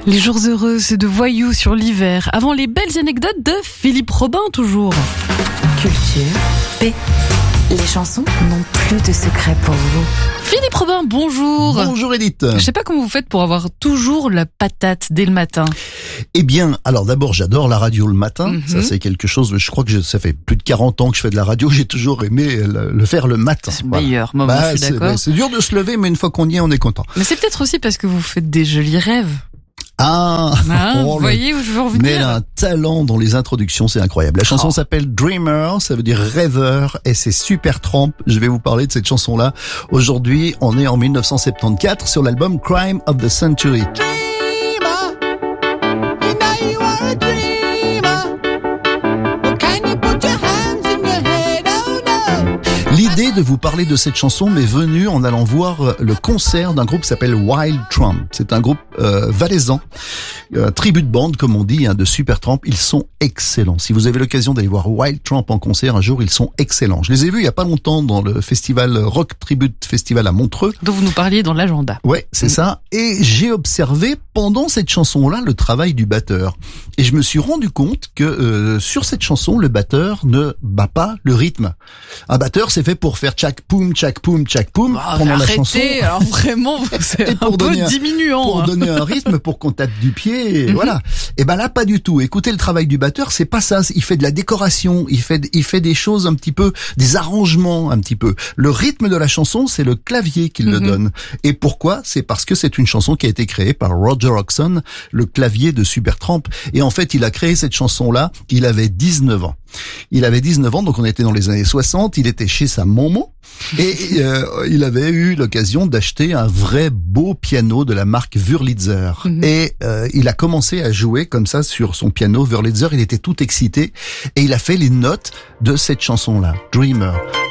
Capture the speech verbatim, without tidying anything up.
Les jours heureux, c'est de voyous sur l'hiver. Avant les belles anecdotes de Philippe Robin, toujours. Culture, paix. Les chansons n'ont plus de secret pour vous. Philippe Robin, bonjour. Bonjour Edith. Je sais pas comment vous faites pour avoir toujours la patate dès le matin. Eh bien, alors d'abord, j'adore la radio le matin. Mm-hmm. Ça, c'est quelque chose, je crois que je, ça fait plus de quarante ans que je fais de la radio. J'ai toujours aimé le, le faire le matin. C'est le voilà. meilleur moment, Bah, je suis c'est, d'accord. bah, c'est dur de se lever, mais une fois qu'on y est, on est content. Mais c'est peut-être aussi parce que vous faites des jolis rêves. Ah, Hein, oh, vous le- voyez où je veux revenir? mais elle a un talent dans les introductions, c'est incroyable. La chanson Oh. s'appelle Dreamer, ça veut dire rêveur, et c'est Supertramp. Je vais vous parler de cette chanson-là. Aujourd'hui, on est en dix-neuf cent soixante-quatorze sur l'album Crime of the Century. L'idée de vous parler de cette chanson m'est venue en allant voir le concert d'un groupe qui s'appelle Wild Trump. C'est un groupe euh, valaisan, euh, tribu de bande comme on dit, hein, de Supertramp. Ils sont excellents. Si vous avez l'occasion d'aller voir Wild Trump en concert un jour, ils sont excellents. Je les ai vus il y a pas longtemps dans le festival Rock Tribute Festival à Montreux. Dont vous nous parliez dans l'agenda. Ouais, c'est ça. Et j'ai observé pendant cette chanson-là le travail du batteur. Et je me suis rendu compte que euh, sur cette chanson, le batteur ne bat pas le rythme. Un batteur, c'est fait pour faire tchak poum, tchak poum, tchak poum Ah, pendant la arrêtez, chanson. alors vraiment, c'est Et un pour peu donner un- diminuant. Pour hein. donner un rythme, pour qu'on tape du pied, et Mhm. voilà. Et ben là, pas du tout. Écoutez, le travail du batteur, c'est pas ça. Il fait de la décoration, il fait, il fait des choses un petit peu, des arrangements un petit peu. Le rythme de la chanson, c'est le clavier qui le Mhm. donne. Et pourquoi? C'est parce que c'est une chanson qui a été créée par Roger Hodgson, le clavier de Supertramp. Et en fait, il a créé cette chanson-là, il avait dix-neuf ans. Il avait dix-neuf ans, donc on était dans les années soixante, il était chez sa maman, et euh, il avait eu l'occasion d'acheter un vrai beau piano de la marque Wurlitzer. Mhm. Et euh, il a commencé à jouer comme ça sur son piano Wurlitzer, il était tout excité, et il a fait les notes de cette chanson-là, Dreamer.